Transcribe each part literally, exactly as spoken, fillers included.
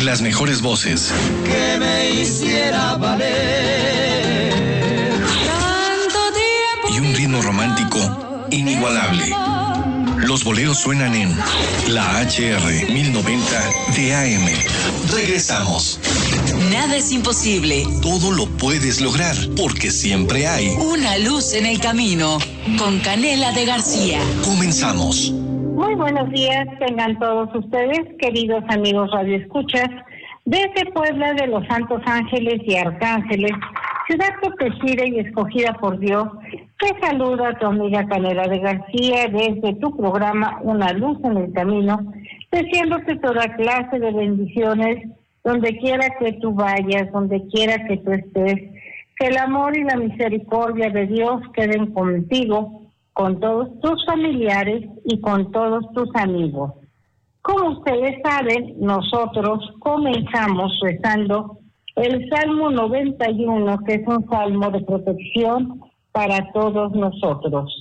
Las mejores voces. Que me hiciera valer. Tanto tiempo. Y un ritmo romántico inigualable. Los boleros suenan en la H R mil noventa de A M. Regresamos. Nada es imposible. Todo lo puedes lograr, porque siempre hay una luz en el camino. Con Canela de García. Comenzamos. Muy buenos días, tengan todos ustedes, queridos amigos radioescuchas, desde Puebla de los Santos Ángeles y Arcángeles, ciudad protegida y escogida por Dios. Te saluda tu amiga Canela de García desde tu programa Una Luz en el Camino, deseándote toda clase de bendiciones, donde quiera que tú vayas, donde quiera que tú estés, que el amor y la misericordia de Dios queden contigo, con todos tus familiares y con todos tus amigos. Como ustedes saben, nosotros comenzamos rezando el Salmo noventa y uno, que es un salmo de protección para todos nosotros.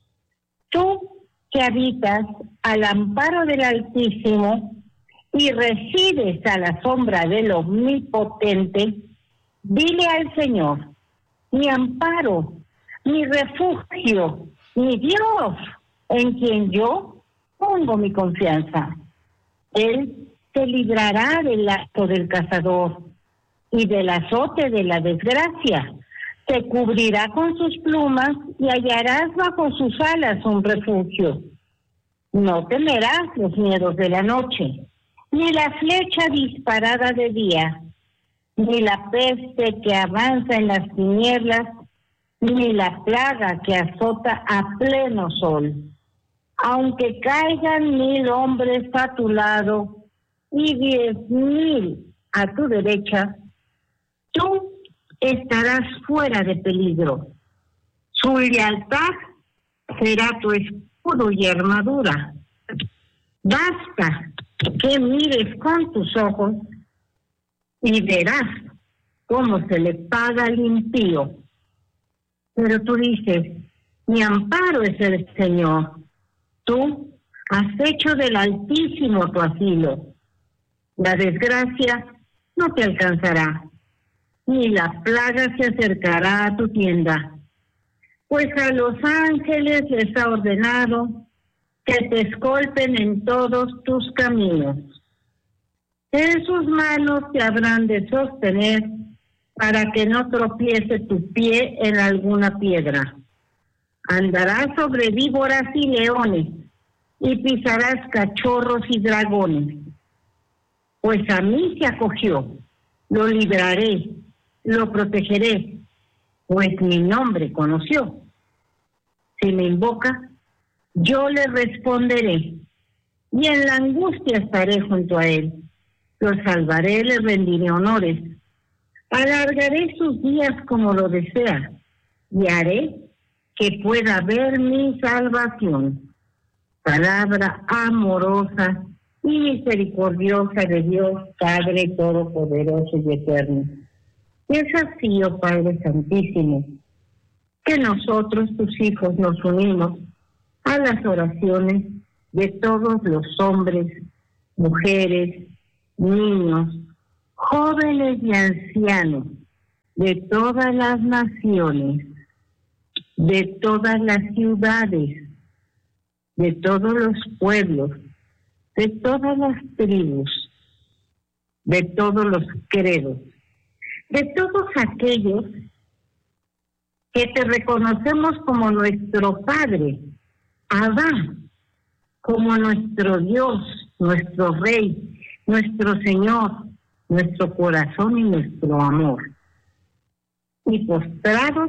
Tú que habitas al amparo del Altísimo y resides a la sombra del Omnipotente, dile al Señor: mi amparo, mi refugio, mi Dios, en quien yo pongo mi confianza. Él te librará del lazo del cazador y del azote de la desgracia. Te cubrirá con sus plumas y hallarás bajo sus alas un refugio. No temerás los miedos de la noche, ni la flecha disparada de día, ni la peste que avanza en las tinieblas, ni la plaga que azota a pleno sol. Aunque caigan mil hombres a tu lado y diez mil a tu derecha, tú estarás fuera de peligro. Su lealtad será tu escudo y armadura. Basta que mires con tus ojos y verás cómo se le paga al impío. Pero tú dices: mi amparo es el Señor. Tú has hecho del Altísimo tu asilo. La desgracia no te alcanzará, ni la plaga se acercará a tu tienda. Pues a los ángeles les ha ordenado que te escolten en todos tus caminos. En sus manos te habrán de sostener para que no tropiece tu pie en alguna piedra. Andarás sobre víboras y leones, y pisarás cachorros y dragones. Pues a mí se acogió, lo libraré, lo protegeré, pues mi nombre conoció. Si me invoca, yo le responderé, y en la angustia estaré junto a él. Lo salvaré, le rendiré honores. Alargaré sus días como lo desea, y haré que pueda ver mi salvación. Palabra amorosa y misericordiosa de Dios, Padre Todopoderoso y Eterno. Y es así, oh Padre Santísimo, que nosotros, tus hijos, nos unimos a las oraciones de todos los hombres, mujeres, niños, jóvenes y ancianos, de todas las naciones, de todas las ciudades, de todos los pueblos, de todas las tribus, de todos los credos, de todos aquellos que te reconocemos como nuestro Padre, Abba, como nuestro Dios, nuestro Rey, nuestro Señor, nuestro corazón y nuestro amor. Y postrados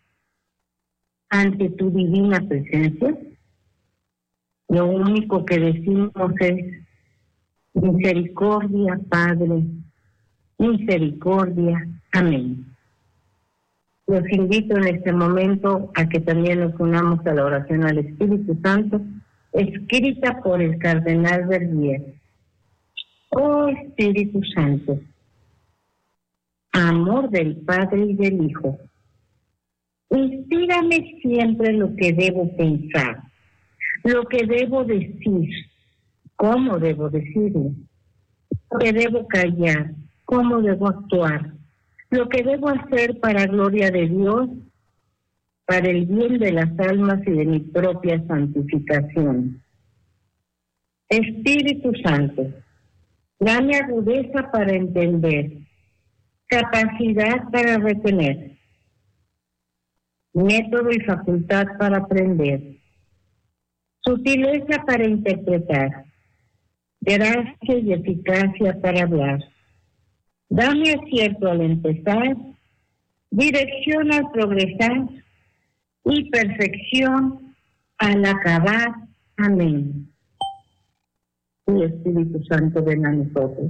ante tu divina presencia, lo único que decimos es: misericordia, Padre, misericordia, amén. Los invito en este momento a que también nos unamos a la oración al Espíritu Santo, escrita por el Cardenal Verdier. Oh Espíritu Santo, amor del Padre y del Hijo, inspírame siempre lo que debo pensar, lo que debo decir, cómo debo decirlo, lo que debo callar, cómo debo actuar, lo que debo hacer para gloria de Dios, para el bien de las almas y de mi propia santificación. Espíritu Santo, dame agudeza para entender, capacidad para retener, método y facultad para aprender, sutileza para interpretar, gracia y eficacia para hablar. Dame acierto al empezar, dirección al progresar y perfección al acabar. Amén. Y Espíritu Santo, ven a nosotros,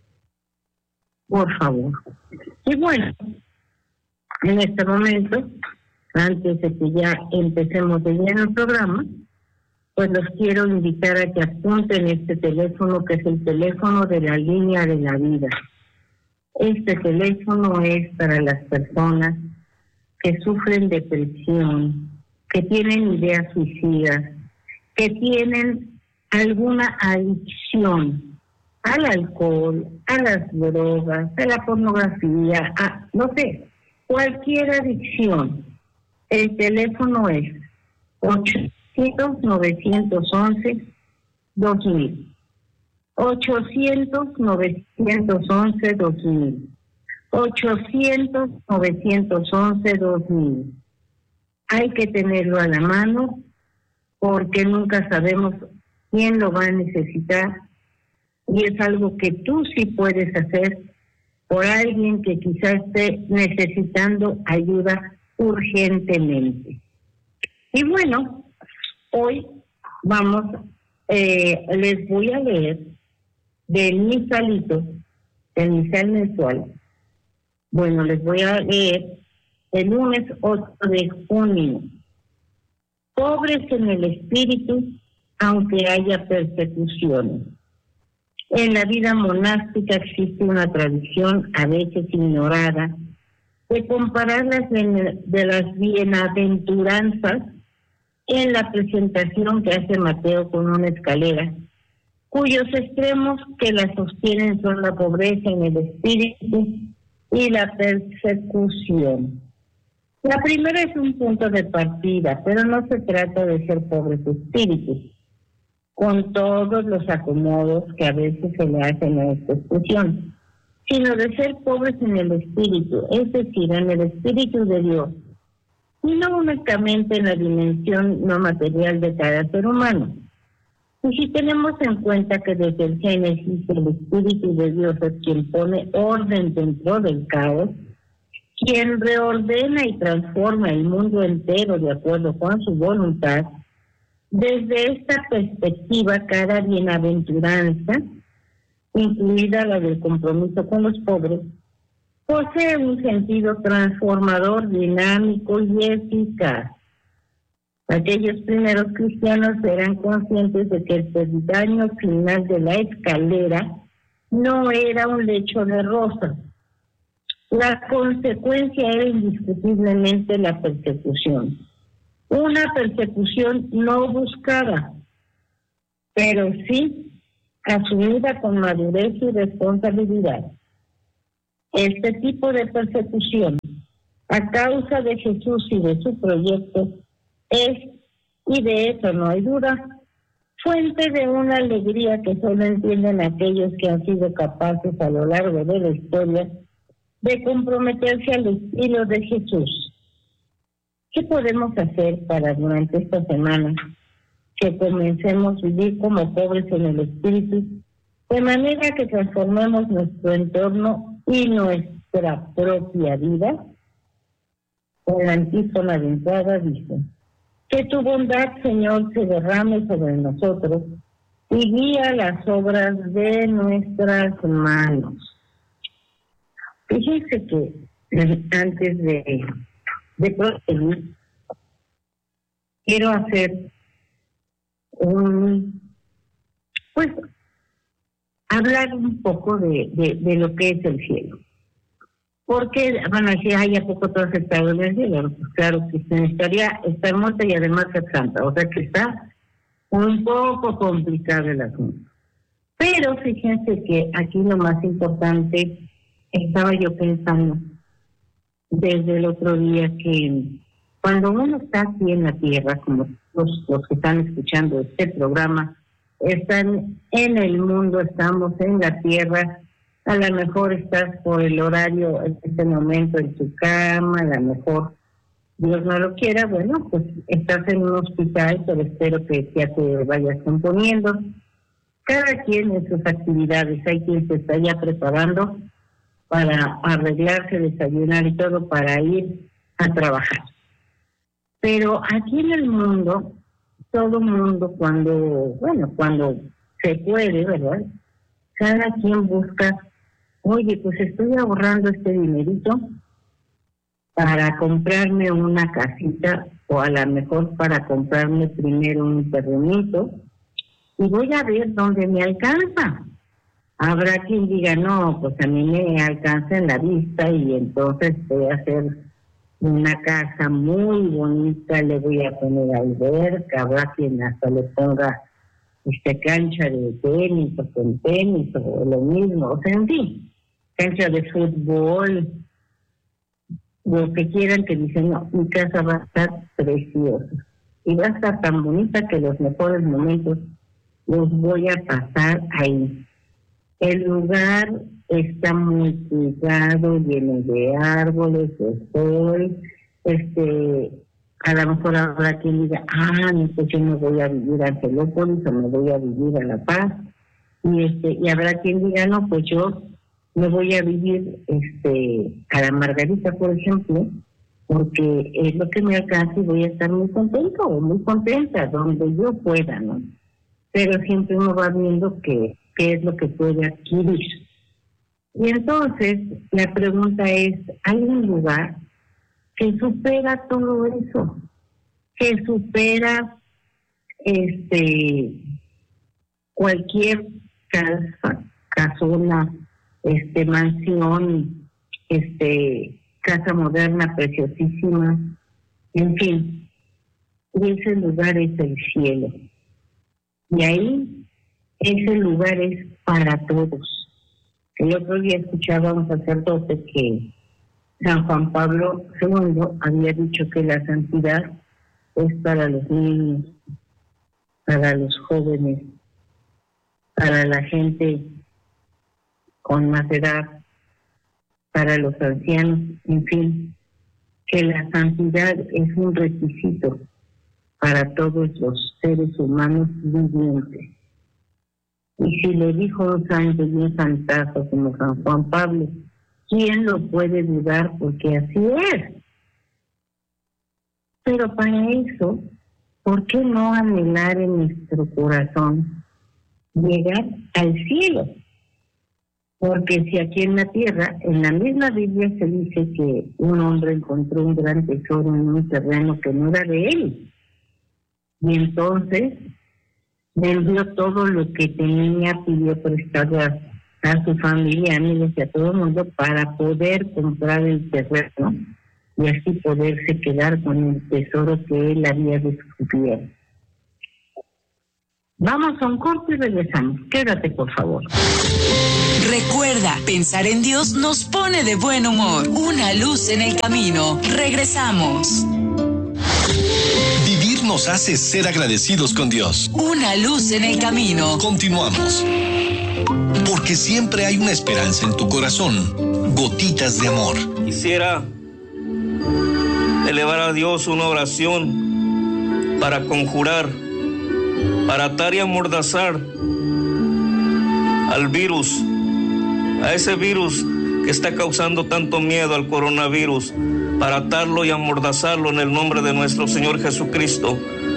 por favor. Y bueno, en este momento, antes de que ya empecemos de lleno el programa, pues los quiero invitar a que apunten este teléfono, que es el teléfono de la línea de la vida. Este teléfono es para las personas que sufren depresión, que tienen ideas suicidas, que tienen alguna adicción al alcohol, a las drogas, a la pornografía, a, no sé, cualquier adicción. El teléfono es ochocientos, novecientos once, dos mil. ochocientos, novecientos once, dos mil. ochocientos, novecientos once, dos mil. Hay que tenerlo a la mano porque nunca sabemos quién lo va a necesitar y es algo que tú sí puedes hacer por alguien que quizás esté necesitando ayuda urgentemente. Y bueno, hoy vamos, eh, les voy a leer del misalito, del misal mensual. Bueno, les voy a leer el lunes ocho de junio. Pobres en el espíritu, aunque haya persecuciones. En la vida monástica existe una tradición, a veces ignorada, de comparar las de las bienaventuranzas en la presentación que hace Mateo con una escalera, cuyos extremos que la sostienen son la pobreza en el espíritu y la persecución. La primera es un punto de partida, pero no se trata de ser pobres de espíritu, con todos los acomodos que a veces se le hacen a esta expresión, sino de ser pobres en el espíritu, es decir, en el espíritu de Dios, y no únicamente en la dimensión no material de cada ser humano. Y si tenemos en cuenta que desde el Génesis el Espíritu de Dios es quien pone orden dentro del caos, quien reordena y transforma el mundo entero de acuerdo con su voluntad, desde esta perspectiva cada bienaventuranza, incluida la del compromiso con los pobres, posee un sentido transformador, dinámico y eficaz. Aquellos primeros cristianos eran conscientes de que el peldaño final de la escalera no era un lecho de rosas. La consecuencia era indiscutiblemente la persecución. Una persecución no buscada, pero sí asumida con madurez y responsabilidad. Este tipo de persecución, a causa de Jesús y de su proyecto, es, y de eso no hay duda, fuente de una alegría que solo entienden aquellos que han sido capaces a lo largo de la historia de comprometerse al estilo de Jesús. ¿Qué podemos hacer para durante esta semana que comencemos a vivir como pobres en el espíritu, de manera que transformemos nuestro entorno y nuestra propia vida? En la antífona de entrada dice: que tu bondad, Señor, se derrame sobre nosotros y guía las obras de nuestras manos. Fíjense que antes de, de proseguir, quiero hacer un, pues, hablar un poco de, de, de lo que es el cielo. Porque van a decir, ay, ¿a poco tú has estado en el cielo? Pues claro que se necesitaría estar muerta y además ser santa. O sea que está un poco complicado el asunto. Pero fíjense que aquí lo más importante, estaba yo pensando desde el otro día que cuando uno está aquí en la tierra, como los, los que están escuchando este programa, están en el mundo, estamos en la tierra, a lo mejor estás por el horario en este momento en tu cama, a lo mejor Dios no lo quiera, bueno, pues estás en un hospital, pero espero que ya te vayas componiendo. Cada quien en sus actividades, hay quien se está ya preparando para arreglarse, desayunar y todo para ir a trabajar. Pero aquí en el mundo, todo mundo cuando, bueno, cuando se puede, ¿verdad? Cada quien busca, oye, pues estoy ahorrando este dinerito para comprarme una casita o a lo mejor para comprarme primero un terrenito y voy a ver dónde me alcanza. Habrá quien diga, no, pues a mí me alcanza en la vista y entonces voy a hacer una casa muy bonita, le voy a poner alberca, habrá quien hasta le ponga este cancha de tenis o con tenis o lo mismo, o sea, en fin, cancha de fútbol, lo que quieran, que dicen, no, mi casa va a estar preciosa y va a estar tan bonita que los mejores momentos los voy a pasar ahí. El lugar está muy cuidado, lleno de árboles, de sol, este, a lo mejor habrá quien diga, ah, no, pues yo me voy a vivir a Angelópolis o me voy a vivir a La Paz, y este, y habrá quien diga, no, pues yo me voy a vivir este a La Margarita, por ejemplo, porque es lo que me alcanza y voy a estar muy contento o muy contenta, donde yo pueda, ¿no? Pero siempre uno va viendo que qué es lo que puede adquirir. Y entonces la pregunta es, ¿hay un lugar que supera todo eso? Que supera este cualquier casa, casona, este mansión, este casa moderna preciosísima, en fin. Y ese lugar es el cielo. Y ahí ese lugar es para todos. El otro día escuchaba a un sacerdote que San Juan Pablo segundo había dicho que la santidad es para los niños, para los jóvenes, para la gente con más edad, para los ancianos, en fin, que la santidad es un requisito para todos los seres humanos vivientes. Y si lo dijo un santo y un santazo como San Juan Pablo, ¿quién lo puede dudar? Porque así es. Pero para eso, ¿por qué no anhelar en nuestro corazón llegar al cielo? Porque si aquí en la tierra, en la misma Biblia se dice que un hombre encontró un gran tesoro en un terreno que no era de él. Y entonces vendió todo lo que tenía, pidió prestado a, a su familia, amigos y a todo el mundo para poder comprar el terreno y así poderse quedar con el tesoro que él había descubierto. Vamos a un corte y regresamos. Quédate, por favor. Recuerda, pensar en Dios nos pone de buen humor. Una luz en el camino. Regresamos. Vivir nos hace ser agradecidos con Dios. Una luz en el camino. Continuamos. Porque siempre hay una esperanza en tu corazón. Gotitas de amor. Quisiera elevar a Dios una oración para conjurar, para atar y amordazar al virus, a ese virus que está causando tanto miedo, al coronavirus, para atarlo y amordazarlo en el nombre de nuestro Señor Jesucristo.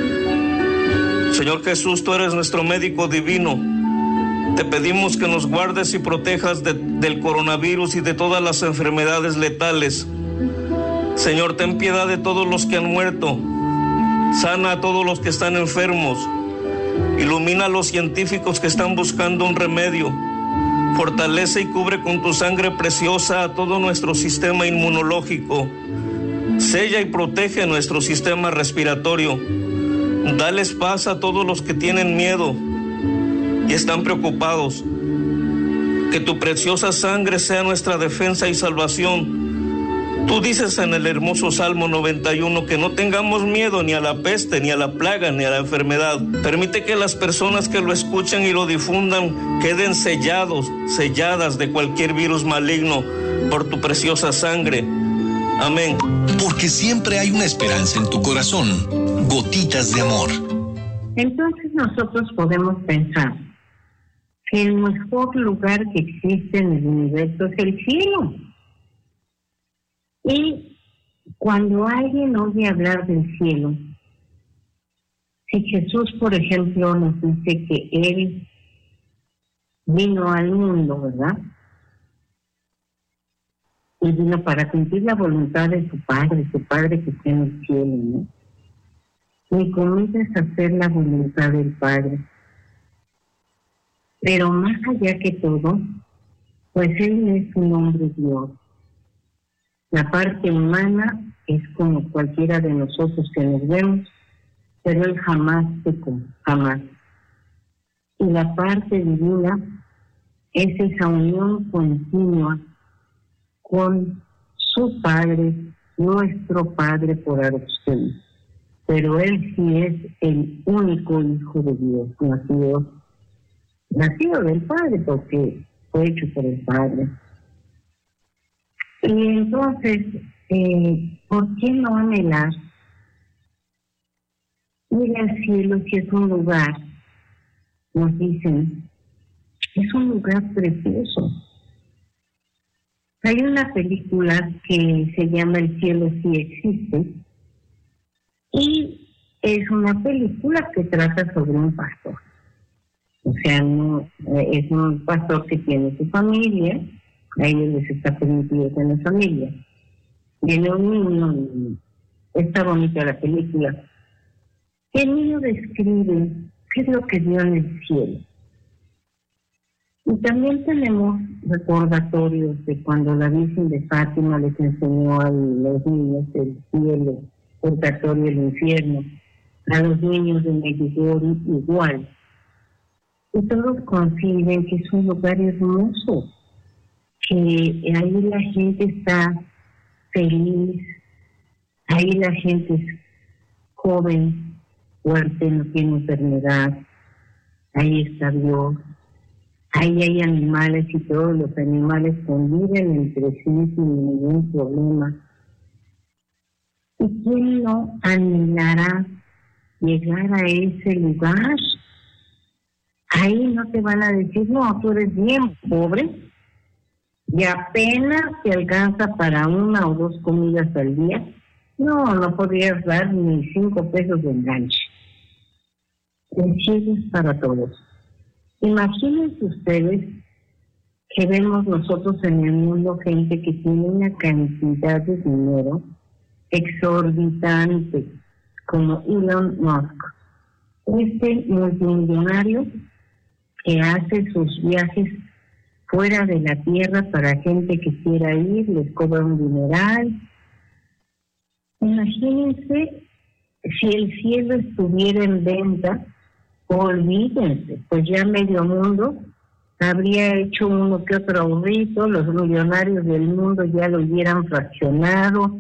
Señor Jesús, tú eres nuestro médico divino. Te pedimos que nos guardes y protejas de, del coronavirus y de todas las enfermedades letales. Señor, ten piedad de todos los que han muerto. Sana a todos los que están enfermos. Ilumina a los científicos que están buscando un remedio. Fortalece y cubre con tu sangre preciosa a todo nuestro sistema inmunológico. Sella y protege nuestro sistema respiratorio. Dales paz a todos los que tienen miedo. y están preocupados. Que tu preciosa sangre sea nuestra defensa y salvación. Tú dices en el hermoso Salmo noventa y uno que no tengamos miedo ni a la peste, ni a la plaga, ni a la enfermedad. Permite que las personas que lo escuchen y lo difundan queden sellados, selladas de cualquier virus maligno por tu preciosa sangre. Amén. Porque siempre hay una esperanza en tu corazón. Gotitas de amor. Entonces nosotros podemos pensar que el mejor lugar que existe en el universo es el cielo. Y cuando alguien oye hablar del cielo, si Jesús, por ejemplo, nos dice que Él vino al mundo, ¿verdad? Y vino para cumplir la voluntad de su Padre, su Padre que está en el cielo, ¿no? Mi comida es hacer la voluntad del Padre. Pero más allá que todo, pues Él es un hombre Dios. La parte humana es como cualquiera de nosotros que nos vemos, pero Él jamás pecó, jamás. Y la parte divina es esa unión continua con su Padre, nuestro Padre por adopción. Pero Él sí es el único Hijo de Dios, nacido, nacido del Padre, porque fue hecho por el Padre. Y entonces, eh, ¿por qué no anhelar ir al cielo si es un lugar? Nos dicen, es un lugar precioso. Hay una película que se llama El cielo sí existe, y es una película que trata sobre un pastor. O sea, no, es un pastor que tiene su familia. A ellos les está permitido tener familia. Viene un niño, y está bonita la película. El niño describe qué es lo que vio en el cielo. Y también tenemos recordatorios de cuando la Virgen de Fátima les enseñó a los niños el cielo, purgatorio y el infierno, a los niños de Medjugorje igual. Y todos coinciden que es un lugar hermoso, que ahí la gente está feliz, ahí la gente es joven, fuerte, no tiene enfermedad, ahí está Dios, ahí hay animales y todos los animales conviven entre sí sin ningún problema. ¿Y quién no anhelará llegar a ese lugar? Ahí no te van a decir, no, tú eres bien pobre, y apenas te alcanza para una o dos comidas al día. No, no podrías dar ni cinco pesos de enganche. El cielo es para todos. Imagínense ustedes que vemos nosotros en el mundo gente que tiene una cantidad de dinero exorbitante, como Elon Musk. Este multimillonario que hace sus viajes fuera de la tierra para gente que quiera ir, les cobra un dineral. Imagínense si el cielo estuviera en venta, olvídense, pues ya medio mundo habría hecho uno que otro ahorrito, los millonarios del mundo ya lo hubieran fraccionado,